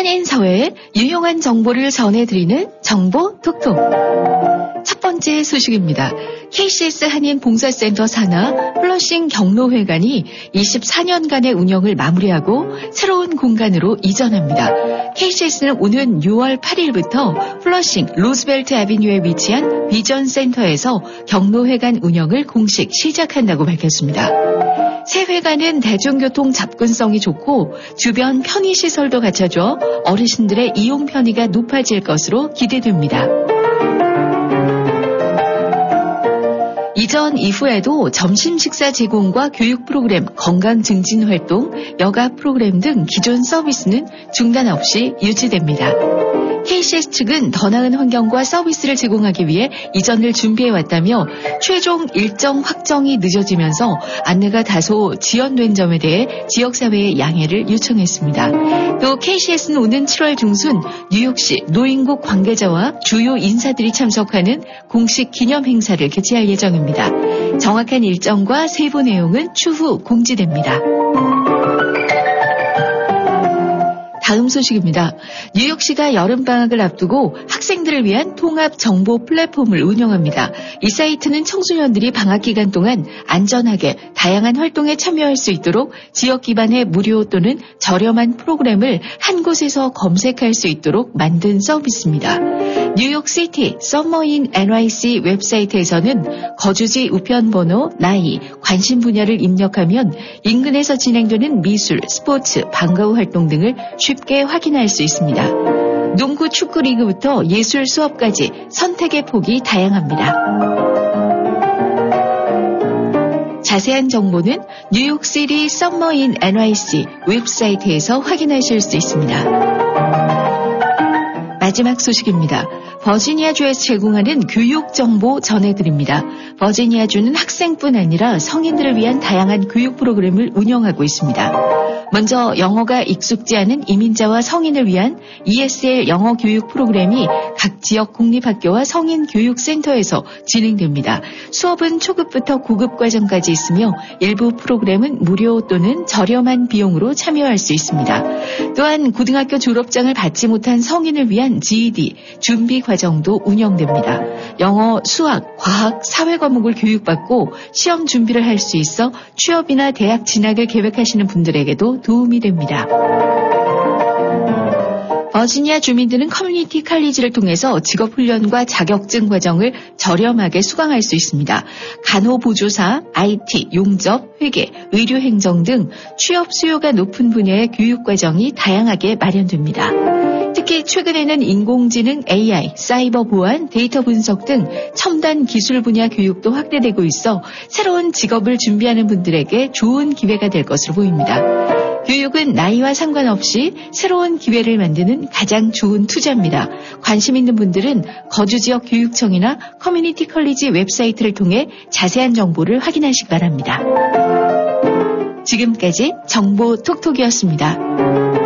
한인 사회에 유용한 정보를 전해드리는 정보 톡톡. 첫 번째 소식입니다. KCS 한인 봉사센터 산하 플러싱 경로회관이 24년간의 운영을 마무리하고 새로운 공간으로 이전합니다. KCS는 오는 6월 8일부터 플러싱 로즈벨트 애비뉴에 위치한 비전 센터에서 경로회관 운영을 공식 시작한다고 밝혔습니다. 새 회관은 대중교통 접근성이 좋고 주변 편의시설도 갖춰져 어르신들의 이용 편의가 높아질 것으로 기대됩니다. 이전 이후에도 점심 식사 제공과 교육 프로그램, 건강 증진 활동, 여가 프로그램 등 기존 서비스는 중단 없이 유지됩니다. KCS 측은 더 나은 환경과 서비스를 제공하기 위해 이전을 준비해왔다며 최종 일정 확정이 늦어지면서 안내가 다소 지연된 점에 대해 지역사회의 양해를 요청했습니다. 또 KCS는 오는 7월 중순 뉴욕시 노인국 관계자와 주요 인사들이 참석하는 공식 기념 행사를 개최할 예정입니다. 정확한 일정과 세부 내용은 추후 공지됩니다. 다음 소식입니다. 뉴욕시가 여름방학을 앞두고 학생들을 위한 통합 정보 플랫폼을 운영합니다. 이 사이트는 청소년들이 방학 기간 동안 안전하게 다양한 활동에 참여할 수 있도록 지역 기반의 무료 또는 저렴한 프로그램을 한 곳에서 검색할 수 있도록 만든 서비스입니다. 뉴욕시티 서머인 NYC 웹사이트에서는 거주지 우편번호, 나이, 관심 분야를 입력하면 인근에서 진행되는 미술, 스포츠, 방과후 활동 등을 쉽게 확인할 수 있습니다. 농구, 축구 리그부터 예술 수업까지 선택의 폭이 다양합니다. 자세한 정보는 뉴욕시티 서머인 NYC 웹사이트에서 확인하실 수 있습니다. 마지막 소식입니다. 버지니아주에서 제공하는 교육 정보 전해드립니다. 버지니아주는 학생뿐 아니라 성인들을 위한 다양한 교육 프로그램을 운영하고 있습니다. 먼저 영어가 익숙지 않은 이민자와 성인을 위한 ESL 영어 교육 프로그램이 각 지역 공립학교와 성인교육센터에서 진행됩니다. 수업은 초급부터 고급 과정까지 있으며 일부 프로그램은 무료 또는 저렴한 비용으로 참여할 수 있습니다. 또한 고등학교 졸업장을 받지 못한 성인을 위한 GED 준비 과정도 운영됩니다. 영어, 수학, 과학, 사회 과목을 교육받고 시험 준비를 할 수 있어 취업이나 대학 진학을 계획하시는 분들에게도 도움이 됩니다. 버지니아 주민들은 커뮤니티 칼리지를 통해서 직업훈련과 자격증 과정을 저렴하게 수강할 수 있습니다. 간호보조사, IT, 용접, 회계, 의료행정 등 취업 수요가 높은 분야의 교육과정이 다양하게 마련됩니다. 특히 최근에는 인공지능, AI, 사이버 보안, 데이터 분석 등 첨단 기술 분야 교육도 확대되고 있어 새로운 직업을 준비하는 분들에게 좋은 기회가 될 것으로 보입니다. 교육은 나이와 상관없이 새로운 기회를 만드는 가장 좋은 투자입니다. 관심 있는 분들은 거주지역 교육청이나 커뮤니티 컬리지 웹사이트를 통해 자세한 정보를 확인하시기 바랍니다. 지금까지 정보 톡톡이었습니다.